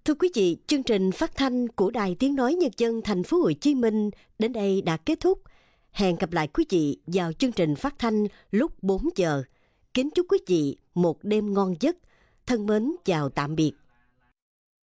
Thưa quý vị, chương trình phát thanh của Đài Tiếng nói Nhân dân Thành phố Hồ Chí Minh đến đây đã kết thúc. Hẹn gặp lại quý vị vào chương trình phát thanh lúc 4 giờ. Kính chúc quý vị một đêm ngon giấc. Thân mến chào tạm biệt.